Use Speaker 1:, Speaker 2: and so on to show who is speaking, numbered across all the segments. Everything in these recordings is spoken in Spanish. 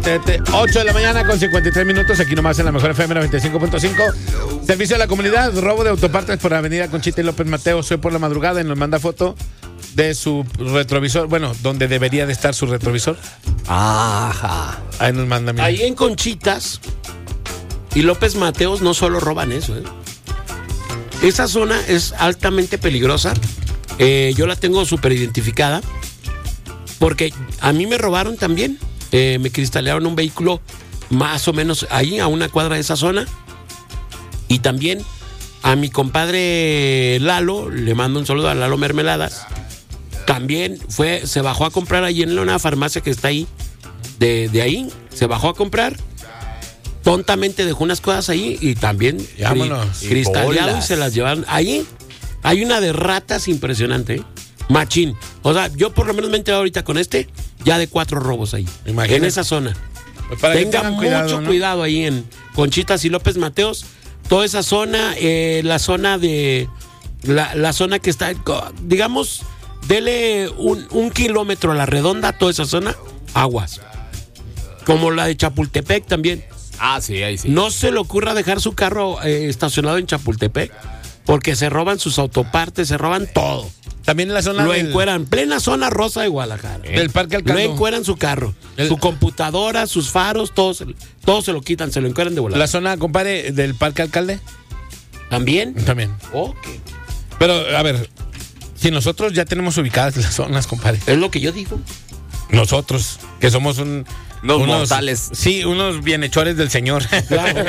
Speaker 1: 8 de la mañana con 53 minutos, aquí nomás en la mejor FM 95.5. Servicio a la comunidad, robo de autopartes por Avenida Conchita y López Mateos. Hoy por la madrugada y nos manda foto de su retrovisor, bueno, donde debería de estar su retrovisor.
Speaker 2: Ajá.
Speaker 1: Ahí nos manda, mira.
Speaker 3: Ahí en Conchitas y López Mateos no solo roban eso, ¿eh? Esa zona es altamente peligrosa. Yo la tengo súper identificada porque a mí me robaron también. Me cristalearon un vehículo más o menos ahí, a una cuadra de esa zona. Y también a mi compadre Lalo, le mando un saludo a Lalo Mermeladas. También se bajó a comprar ahí en una farmacia que está ahí. De ahí, se bajó a comprar. Tontamente dejó unas cosas ahí y también cristaleado y se las llevaron. Ahí hay una de ratas impresionante, ¿eh? Machín. O sea, yo por lo menos me he enterado ahorita con ya de 4 robos ahí.
Speaker 1: Imagínate.
Speaker 3: En esa zona.
Speaker 1: Pues para que tengan
Speaker 3: mucho cuidado ahí en Conchitas y López Mateos. Toda esa zona, la zona de... La zona que está, digamos, dele un kilómetro a la redonda, toda esa zona, aguas. Como la de Chapultepec también.
Speaker 2: Ah, sí, ahí sí.
Speaker 3: No se le ocurra dejar su carro estacionado en Chapultepec, porque se roban sus autopartes, se roban todo.
Speaker 1: También en la zona
Speaker 3: lo encueran, plena zona rosa de Guadalajara.
Speaker 1: Del Parque Alcalde.
Speaker 3: Lo encueran su carro, su computadora, sus faros, todo se lo quitan, se lo encueran de volada.
Speaker 1: La zona, compadre, del Parque Alcalde.
Speaker 3: ¿También?
Speaker 1: También.
Speaker 3: Ok.
Speaker 1: Pero, a ver, si nosotros ya tenemos ubicadas las zonas, compadre.
Speaker 3: Es lo que yo digo.
Speaker 1: Nosotros, que somos unos
Speaker 2: mortales.
Speaker 1: Sí, unos bienhechores del Señor.
Speaker 3: Claro.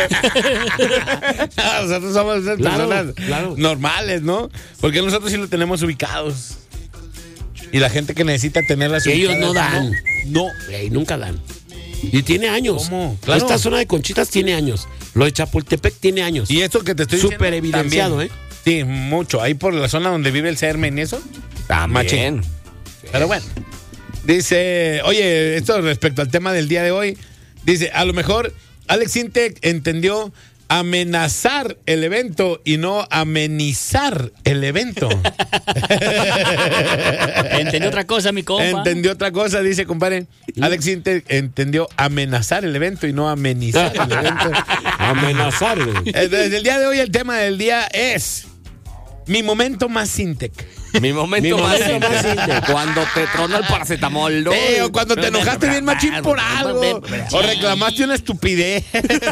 Speaker 1: Nosotros somos esas personas normales, ¿no? Porque nosotros sí lo tenemos ubicados. Y la gente que necesita tenerlas
Speaker 3: ubicadas. Ellos no dan.
Speaker 1: No.
Speaker 3: Nunca dan. Y tiene años.
Speaker 1: ¿Cómo? Claro.
Speaker 3: Esta zona de Conchitas tiene años. Lo de Chapultepec tiene años.
Speaker 1: Y esto que te estoy diciendo.
Speaker 3: Súper evidenciado,
Speaker 1: también. Sí, mucho. Ahí por la zona donde vive el Cermen y eso.
Speaker 2: También.
Speaker 1: Sí. Pero bueno. Dice, oye, esto respecto al tema del día de hoy, dice, a lo mejor Alex Intec entendió amenazar el evento y no amenizar el evento.
Speaker 4: Entendió otra cosa, mi compa.
Speaker 1: Entendió otra cosa, dice, compadre. Alex Intec entendió amenazar el evento y no amenizar el evento.
Speaker 3: Amenazar.
Speaker 1: Desde el día de hoy el tema del día es mi momento más Intec.
Speaker 2: Mi momento más Intec. Cuando te tronó el paracetamol.
Speaker 1: O cuando te enojaste bien machín por algo. O reclamaste una estupidez.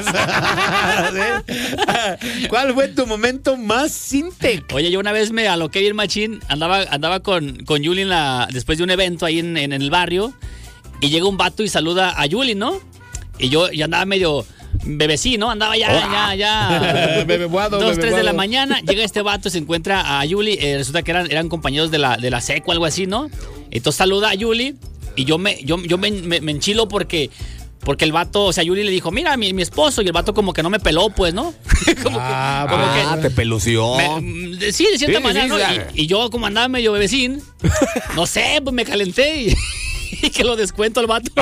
Speaker 1: ¿Cuál fue tu momento más Intec?
Speaker 4: Oye, yo una vez me aloqué bien machín. Andaba con Yuli después de un evento ahí en el barrio. Y llega un vato y saluda a Yuli, ¿no? Y yo ya andaba medio bebecín, ¿no? Andaba ya.
Speaker 1: Bebebuado,
Speaker 4: 2, 3 de la mañana. Llega este vato, se encuentra a Yuli. Resulta que eran compañeros de la seco, algo así, ¿no? Entonces saluda a Yuli. Y yo me enchilo porque el vato, o sea, Yuli le dijo, mira, mi esposo. Y el vato como que no me peló, pues, ¿no? como que
Speaker 2: te pelució.
Speaker 4: Sí, de cierta manera, ¿no? Y yo como andaba medio bebecín, no sé, pues me calenté y que lo descuento al vato.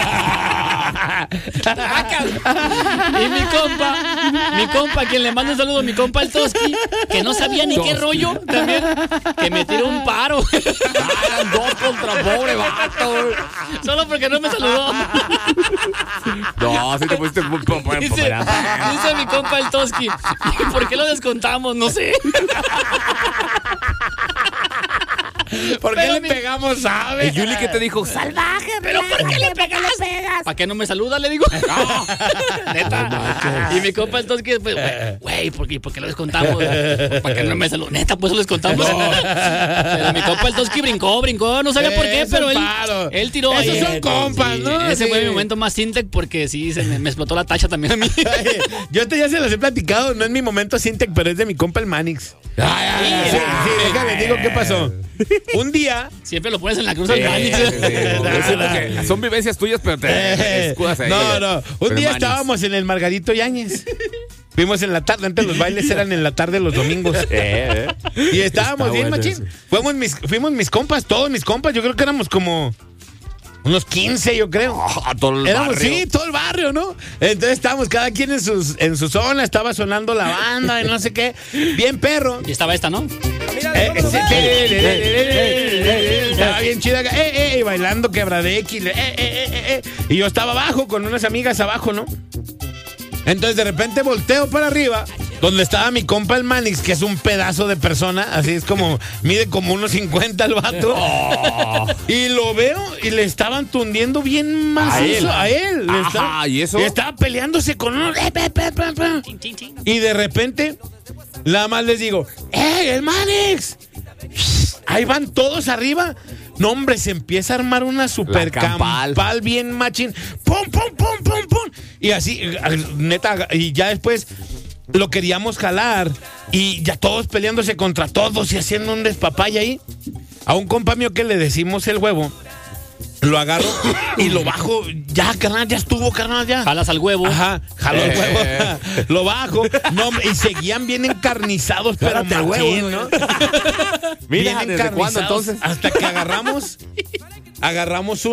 Speaker 4: Y mi compa, quien le manda un saludo, mi compa el Toski, que no sabía ni qué rollo también, que me tiró un paro.
Speaker 2: Eran 2 contra pobre vato.
Speaker 4: Solo porque no me saludó.
Speaker 2: No, si te pusiste
Speaker 4: dice mi compa el Toski, ¿y por qué lo descontamos? No sé.
Speaker 1: ¿Por qué le pegamos, sabe?
Speaker 2: ¿Y Yuli qué te dijo?
Speaker 5: Salvaje,
Speaker 4: ¿Pero por qué le pegas? ¿Para qué no me saluda? Le digo. Neta. Y mi compa entonces, pues, güey, ¿por qué lo descontamos? ¿Para qué no me saluda? Neta, pues lo descontamos. Pero mi compa entonces brincó, no sabía por qué, pero él tiró ahí.
Speaker 1: Esos son compas, ¿no?
Speaker 4: Ese fue mi momento más Intec porque sí, me explotó la tacha también a mí.
Speaker 1: Yo ya se los he platicado, no es mi momento Intec, pero es de mi compa el Manix. Sí, déjame, digo qué pasó. Un día.
Speaker 4: Siempre lo pones en la cruz al Manix.
Speaker 2: Son vivencias tuyas, pero te escudas ahí.
Speaker 1: No. Un día estábamos en el Margarito Yáñez. Fuimos en la tarde, antes los bailes eran en la tarde los domingos. Y estábamos bien, machín. Fuimos mis compas, todos mis compas. Yo creo que éramos como unos 15, yo creo.
Speaker 2: A todo el
Speaker 1: Éramos,
Speaker 2: barrio.
Speaker 1: sí, todo el barrio, ¿no? Entonces estábamos cada quien en su zona, estaba sonando la banda y no sé qué. Bien perro.
Speaker 4: Y estaba esta, ¿no?
Speaker 1: Estaba bien chida. Y bailando quebradequi. Y yo estaba abajo con unas amigas abajo, ¿no? Entonces de repente volteo para arriba, donde estaba mi compa el Manix, que es un pedazo de persona, así es como, mide como unos 50 el vato. Y lo veo y le estaban tundiendo bien macizo a él.
Speaker 2: Ajá, ¿y eso?
Speaker 1: Y estaba peleándose con uno. Y de repente, nada más les digo, el Manix! Ahí van todos arriba. No, hombre, se empieza a armar una super campal bien machín. ¡Pum, pum, pum, pum, pum! Y así, neta, y ya después lo queríamos jalar. Y ya todos peleándose contra todos y haciendo un despapay ahí. A un compa mío que le decimos el huevo, lo agarro y lo bajo. Ya, carnal, ya estuvo, carnal, ya.
Speaker 4: Jalas al huevo.
Speaker 1: Ajá, jaló el huevo. Lo bajo. No, y seguían bien encarnizados, pero
Speaker 2: Espérate,
Speaker 1: machín,
Speaker 2: huevo.
Speaker 1: ¿no?
Speaker 2: Mira,
Speaker 1: Bien
Speaker 2: ¿desde cuándo
Speaker 1: encarnizados,
Speaker 2: entonces?
Speaker 1: hasta que agarramos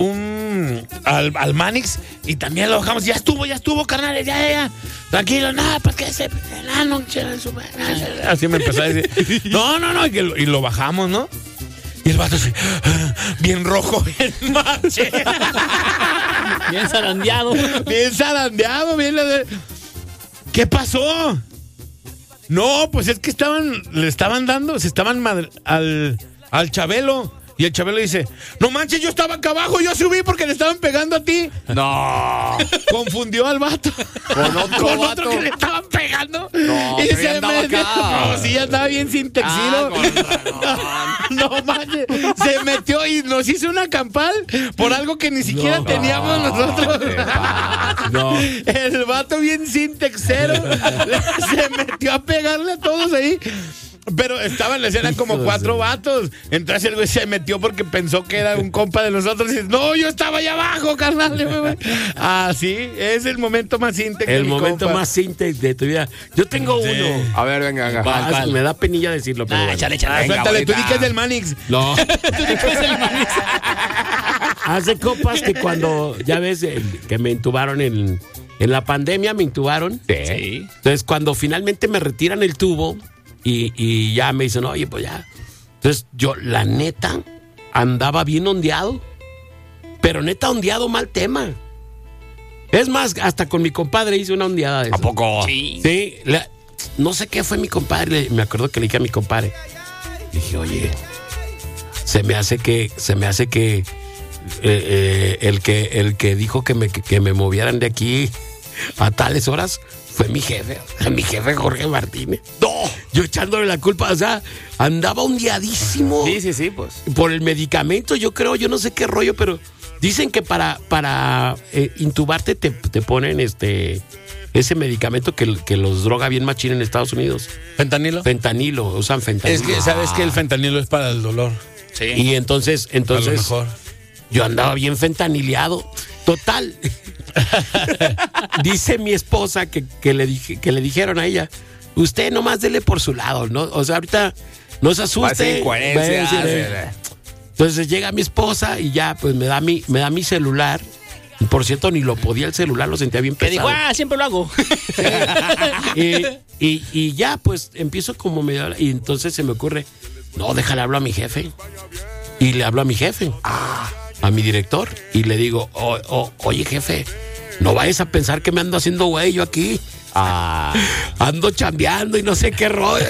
Speaker 1: al Manix y también lo bajamos. Ya estuvo, carnal, ya. Tranquilo, nada, pues que se... Así me empezó a decir. No, y lo bajamos, ¿no? Y el vato así, bien rojo, bien mache.
Speaker 4: Bien zarandeado.
Speaker 1: ¿Qué pasó? No, pues es que se estaban al Chabelo. Y el Chabelo dice, no manches, yo estaba acá abajo, yo subí porque le estaban pegando a ti.
Speaker 2: No.
Speaker 1: Confundió al vato.
Speaker 2: Con otro vato.
Speaker 1: que le estaban pegando.
Speaker 2: No,
Speaker 1: y
Speaker 2: pero ya andaba acá.
Speaker 1: No, sí, ya andaba bien sin texilo. No manches. Se metió y nos hizo una campal por algo que ni siquiera teníamos nosotros.
Speaker 2: No.
Speaker 1: El vato bien sin texero se metió a pegarle a todos ahí. Pero estaba en la escena como 4 vatos. Entonces el güey se metió porque pensó que era un compa de nosotros. Y dice, no, yo estaba allá abajo, carnal. Así, es el momento más íntegro.
Speaker 3: El momento más íntegro de tu vida. Yo tengo uno.
Speaker 2: A ver, venga.
Speaker 3: ¿Cuál? Me da penilla decirlo, pero bueno.
Speaker 4: Échale.
Speaker 1: Suéltale, tú
Speaker 2: bonita.
Speaker 1: di que es del Manix.
Speaker 3: No. Hace copas que cuando, ya ves, que me intubaron en la pandemia, me intubaron.
Speaker 4: Sí.
Speaker 3: Entonces, cuando finalmente me retiran el tubo y ya me dicen, oye, pues ya. Entonces, yo, la neta, andaba bien ondeado. Pero neta, ondeado mal tema. Es más, hasta con mi compadre hice una ondeada de eso.
Speaker 2: ¿A poco?
Speaker 4: Sí.
Speaker 3: Sí, no sé qué fue mi compadre. Me acuerdo que le dije a mi compadre. Dije, oye, se me hace que el que dijo que me movieran de aquí a tales horas fue mi jefe Jorge Martínez. No, yo echándole la culpa, o sea, andaba ondeadísimo.
Speaker 2: Sí, pues.
Speaker 3: Por el medicamento, yo creo, yo no sé qué rollo, pero dicen que para intubarte te ponen ese medicamento que los droga bien machín en Estados Unidos.
Speaker 1: ¿Fentanilo?
Speaker 3: Usan fentanilo.
Speaker 1: Es que, ¿sabes que el fentanilo es para el dolor?
Speaker 4: Sí.
Speaker 3: Y entonces
Speaker 1: A lo mejor.
Speaker 3: yo andaba bien fentanileado. Total. Dice mi esposa que le dijeron a ella, usted nomás dele por su lado, ¿no? O sea, ahorita no se asuste.
Speaker 2: Parece incoherencia.
Speaker 3: Va a decir, Entonces llega mi esposa y ya pues me da mi celular. Por cierto, ni lo podía el celular, lo sentía bien
Speaker 4: Me dijo,
Speaker 3: pesado.
Speaker 4: siempre lo hago.
Speaker 3: Y ya pues empiezo como medio, y entonces se me ocurre, no, déjale, hablo a mi jefe. Y le hablo a mi jefe, a mi director, y le digo, oye jefe, no vayas a pensar que me ando haciendo güey yo aquí. Ando chambeando y no sé qué rollo.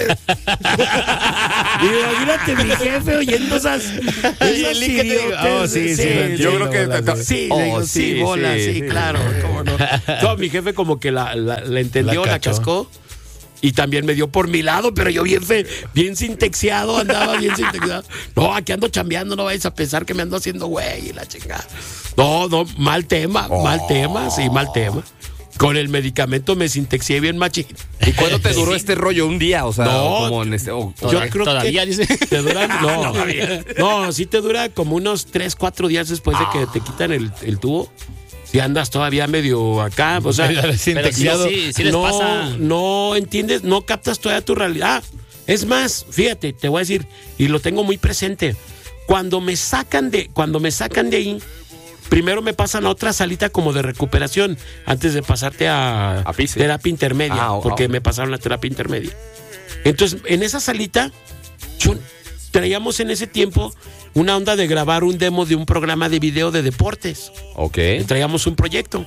Speaker 3: Y imagínate mi jefe oyendo esas idiotes.
Speaker 1: Sí,
Speaker 2: yo creo que
Speaker 3: Sí,
Speaker 2: Oh,
Speaker 3: le digo,
Speaker 2: sí,
Speaker 3: bola,
Speaker 2: sí,
Speaker 3: sí,
Speaker 2: sí.
Speaker 3: claro, cómo no. No, mi jefe como que la entendió,
Speaker 1: La
Speaker 3: la
Speaker 1: cachó.
Speaker 3: cascó. Y también me dio por mi lado, pero yo bien sintexiado, andaba bien sintexiado. No, aquí ando chambeando, no vayas a pensar que me ando haciendo güey y la chingada. No, mal tema, mal tema. Con el medicamento me sintexié bien machín.
Speaker 2: ¿Y cuándo te duró este rollo? ¿Un día? O sea,
Speaker 3: No,
Speaker 2: como en
Speaker 3: yo creo
Speaker 4: Todavía,
Speaker 3: que
Speaker 4: dice.
Speaker 3: te dura, no, sí te dura como unos 3-4 días después de que te quitan el tubo. Si andas todavía medio acá, o sea,
Speaker 4: Pero sí les
Speaker 3: no,
Speaker 4: pasa.
Speaker 3: no entiendes, no captas todavía tu realidad. Es más, fíjate, te voy a decir, y lo tengo muy presente. Cuando me sacan de ahí, primero me pasan a otra salita como de recuperación antes de pasarte a terapia intermedia, porque me pasaron la terapia intermedia. Entonces, en esa salita, traíamos en ese tiempo una onda de grabar un demo de un programa de video de deportes.
Speaker 2: Ok.
Speaker 3: Traíamos un proyecto.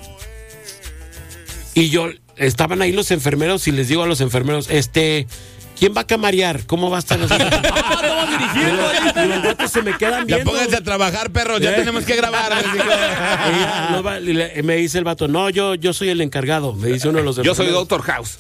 Speaker 3: Y estaban ahí los enfermeros y les digo a los enfermeros, ¿quién va a camarear? ¿Cómo va a estar?
Speaker 2: Estamos dirigiendo.
Speaker 3: Y los gatos se me quedan
Speaker 1: Ya
Speaker 3: viendo.
Speaker 1: pónganse a trabajar, perros, ya tenemos que grabar.
Speaker 3: Y me dice el vato, no, yo soy el encargado. Me dice uno de los
Speaker 2: Yo
Speaker 3: enfermeros.
Speaker 2: soy Doctor House.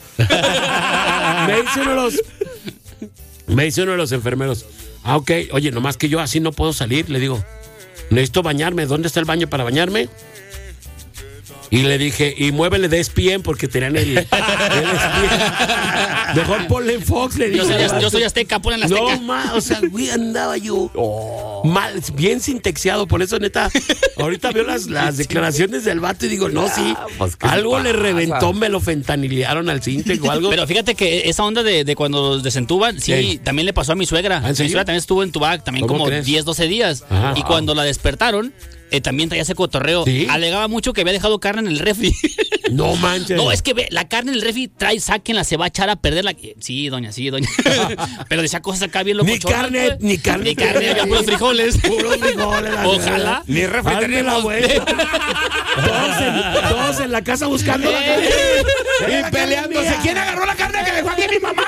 Speaker 3: Me dice uno de los enfermeros, ok, oye, nomás que yo así no puedo salir. Le digo, necesito bañarme. ¿Dónde está el baño para bañarme? Y le dije, y muévele de ESPN porque tenían el ESPN. Mejor ponle en Fox, le digo.
Speaker 4: Yo soy Azteca, ponle en la Azteca.
Speaker 3: No, o sea, güey, andaba yo mal, bien sintexiado. Por eso, neta, ahorita veo las declaraciones del vato y digo, no, sí,
Speaker 2: pues,
Speaker 3: algo le reventó, me lo fentanilearon al Sintec o algo.
Speaker 4: Pero fíjate que esa onda de cuando desentuban, sí,
Speaker 3: Sí.
Speaker 4: también le pasó a mi suegra.
Speaker 3: ¿Ah, en serio?
Speaker 4: Mi suegra también estuvo entubada también
Speaker 3: ¿Cómo
Speaker 4: como
Speaker 3: crees?
Speaker 4: 10, 12 días.
Speaker 3: Ajá.
Speaker 4: Y cuando la despertaron, también traía ese cotorreo.
Speaker 3: ¿Sí?
Speaker 4: Alegaba mucho que había dejado carne en el refri.
Speaker 3: No manches.
Speaker 4: No, es que ve, la carne en el refri sáquenla, se va a echar a perder la. Sí, doña. Pero decía cosas acá bien locochonas.
Speaker 3: Ni carne,
Speaker 4: había puros frijoles.
Speaker 3: Puros frijoles.
Speaker 4: Ojalá.
Speaker 2: Ni refri
Speaker 3: Hazme la vuelta. todos en la casa buscando la carne.
Speaker 1: Y peleándose. ¿Quién agarró la carne que dejó aquí mi mamá?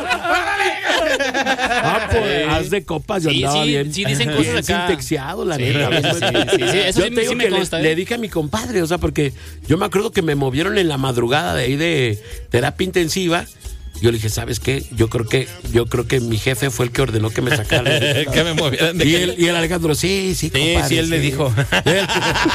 Speaker 3: Pues, haz de copas, yo
Speaker 4: Sí,
Speaker 3: andaba
Speaker 4: sí,
Speaker 3: bien.
Speaker 4: sí, dicen cosas
Speaker 3: bien
Speaker 4: acá.
Speaker 3: sintexiado, la
Speaker 4: Sí,
Speaker 3: neta.
Speaker 4: sí, eso
Speaker 3: Yo
Speaker 4: sí
Speaker 3: te digo
Speaker 4: me
Speaker 3: que
Speaker 4: consta,
Speaker 3: le dije a mi compadre, o sea, porque yo me acuerdo que me movieron en la madrugada de ahí de terapia intensiva. Yo le dije, ¿sabes qué? Yo creo que mi jefe fue el que ordenó que me sacaran.
Speaker 1: Que me movieran de
Speaker 3: Y el Alejandro, sí, compadre.
Speaker 1: Sí, él le dijo.
Speaker 3: Él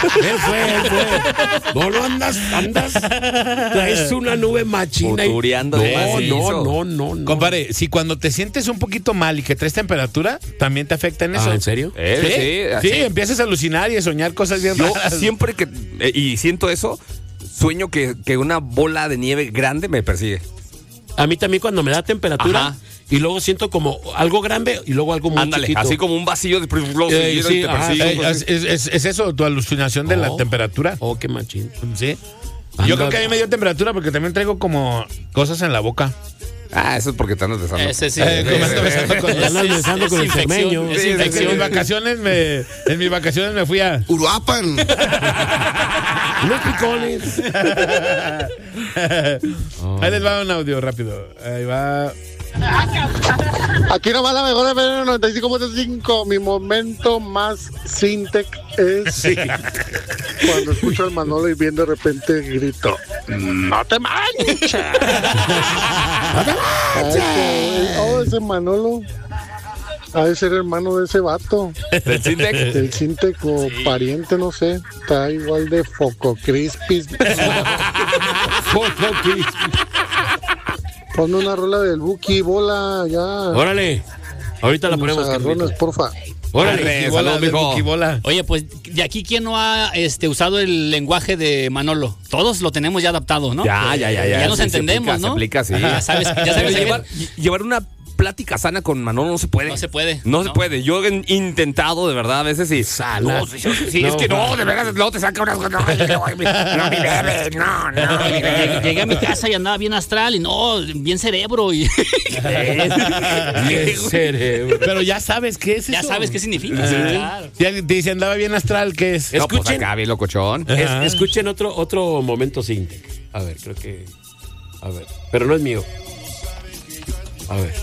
Speaker 3: fue. No andas. Traes una nube machina.
Speaker 2: Futureando de macizo.
Speaker 3: No.
Speaker 1: Compadre, si cuando te sientes un poquito mal y que traes temperatura, también te afecta en eso.
Speaker 3: ¿En serio?
Speaker 1: Sí, empiezas a alucinar y a soñar cosas bien
Speaker 2: Yo
Speaker 1: raras.
Speaker 2: siempre que, y siento eso, sueño que una bola de nieve grande me persigue.
Speaker 3: A mí también cuando me da temperatura
Speaker 2: Ajá.
Speaker 3: y luego siento como algo grande y luego algo muy
Speaker 2: Ándale,
Speaker 3: chiquito.
Speaker 2: así como un vacío de y
Speaker 3: sí,
Speaker 2: te
Speaker 3: ajá,
Speaker 2: persigue.
Speaker 1: Es eso, tu alucinación de la
Speaker 3: Oh.
Speaker 1: temperatura.
Speaker 3: Oh, qué machín.
Speaker 1: Sí.
Speaker 3: Anda.
Speaker 1: Yo creo que a mí me dio temperatura porque también traigo como cosas en la boca.
Speaker 2: Eso es porque te andas besando.
Speaker 4: Ese sí.
Speaker 1: Como ando besando con
Speaker 3: Ya andas besando con el
Speaker 4: infección,
Speaker 3: cermeño.
Speaker 4: es
Speaker 2: Sí,
Speaker 1: En
Speaker 4: infección.
Speaker 1: mis vacaciones me fui a
Speaker 5: Uruapan.
Speaker 3: Unos picones.
Speaker 1: Ahí les va un audio rápido. Ahí va.
Speaker 5: Aquí nomás la mejor FM 95.5. Mi momento más Sintec es cuando escucho al Manolo y bien de repente grito: ¡No te manches! Ese Manolo ha de ser hermano de ese vato.
Speaker 2: ¿Del Sintec?
Speaker 5: El Sintec o pariente, no sé. Está igual de Foco Crispis. Ponme una rola del Buki, bola, ya.
Speaker 3: Órale. Ahorita la ponemos.
Speaker 5: Agarrones,
Speaker 3: Carlito.
Speaker 5: porfa.
Speaker 3: Órale.
Speaker 2: Saludos, mijo.
Speaker 1: Buquibola.
Speaker 4: Oye, pues de aquí, ¿quién no ha usado el lenguaje de Manolo? Todos lo tenemos ya adaptado, ¿no?
Speaker 2: Ya.
Speaker 4: Ya nos
Speaker 2: Sí,
Speaker 4: entendemos,
Speaker 2: se
Speaker 4: ¿no?
Speaker 2: aplica, sí.
Speaker 4: Ya sabes
Speaker 2: Llevar una plática sana con Manolo no se puede.
Speaker 4: No se puede.
Speaker 2: No se puede. Yo he intentado, de verdad, a veces y...
Speaker 3: Sana.
Speaker 2: No, sí, es que no, de verdad, no te saca unas... No, mi bebé, no.
Speaker 4: Llegué a mi casa y andaba bien astral y no, bien cerebro y
Speaker 3: Bien cerebro.
Speaker 1: Pero ya sabes qué es eso.
Speaker 4: ya sabes qué significa. Sí, claro.
Speaker 1: Ya te dice andaba bien astral, ¿qué es?
Speaker 2: No, pues
Speaker 3: Escuchen.
Speaker 2: acá, bien locochón.
Speaker 3: Escuchen otro momento Sintec. A ver, creo que. A ver. Pero no es mío. A ver.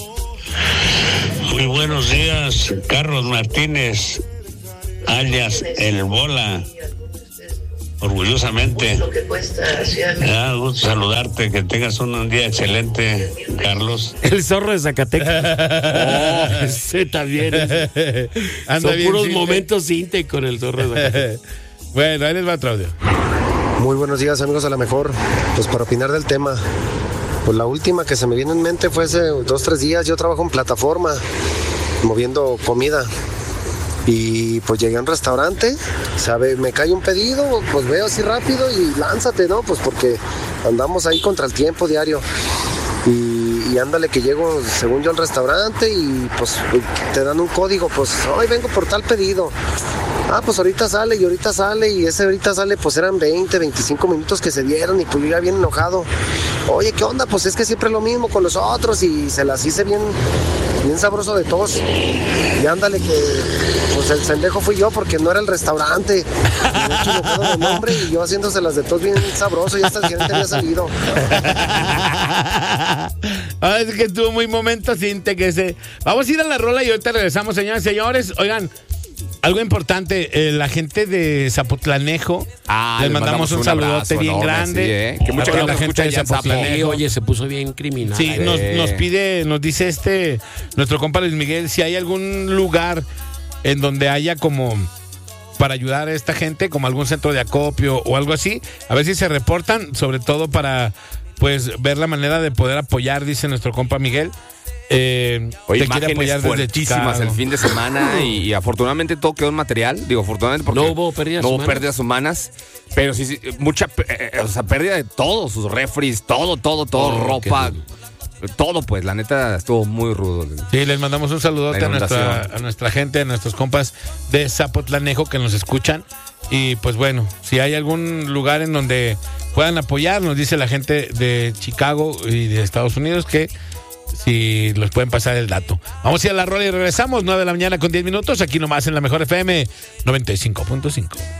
Speaker 6: Muy buenos días, Carlos Martínez, alias El Bola. Orgullosamente. Me da gusto saludarte, que tengas un día excelente, Carlos.
Speaker 3: El zorro de Zacatecas. Oh, ese también.
Speaker 1: Anda
Speaker 3: Son
Speaker 1: bien,
Speaker 3: puros
Speaker 1: sí.
Speaker 3: momentos Sintec con el zorro de Zacatecas.
Speaker 1: Bueno, ahí les va otro audio.
Speaker 7: Muy buenos días, amigos, a la mejor. Pues para opinar del tema, pues la última que se me viene en mente fue hace 2-3 días. Yo trabajo en plataforma, moviendo comida. Y pues llegué a un restaurante, ¿sabe? Me cae un pedido, pues veo así rápido y lánzate, ¿no? Pues porque andamos ahí contra el tiempo diario. Y ándale que llego, según yo, al restaurante y pues te dan un código, pues hoy vengo por tal pedido. Pues ahorita sale y ese ahorita sale, pues eran 20, 25 minutos que se dieron y pues yo ya bien enojado. Oye, ¿qué onda? Pues es que siempre es lo mismo con los otros y se las hice bien sabroso de todos. Y ándale que pues el pendejo fui yo porque no era el restaurante. Me he equivocado de nombre y yo haciéndoselas de todos bien sabroso y hasta el gerente había salido.
Speaker 1: Es que estuvo muy momento Sinte que se... Vamos a ir a la rola y ahorita regresamos, señoras y señores. Oigan, algo importante, la gente de Zapotlanejo, les mandamos un saludote bien grande.
Speaker 2: Sí, que mucha gente
Speaker 1: la gente de
Speaker 2: escucha ya en
Speaker 1: Zapotlanejo.
Speaker 3: Oye, se puso bien criminal.
Speaker 1: Sí, nos dice nuestro compa Luis Miguel, si hay algún lugar en donde haya como para ayudar a esta gente, como algún centro de acopio o algo así, a ver si se reportan, sobre todo para pues ver la manera de poder apoyar, dice nuestro compa Miguel.
Speaker 2: Oye,
Speaker 1: te quiere
Speaker 2: imágenes
Speaker 1: apoyar desde
Speaker 2: fuertísimas
Speaker 1: Chicago.
Speaker 2: el fin de semana y afortunadamente todo quedó en material. Digo, afortunadamente porque
Speaker 3: No hubo pérdidas
Speaker 2: humanas. Pero sí, mucha pérdida de todo, sus refris, todo, ropa, todo, pues, la neta estuvo muy rudo.
Speaker 1: Sí, les mandamos un saludote a nuestra gente, a nuestros compas de Zapotlanejo que nos escuchan. Y pues bueno, si hay algún lugar en donde puedan apoyar, nos dice la gente de Chicago y de Estados Unidos que si los pueden pasar el dato. Vamos a ir a la rola y regresamos, 9 de la mañana con 10 minutos, aquí nomás en la Mejor FM 95.5.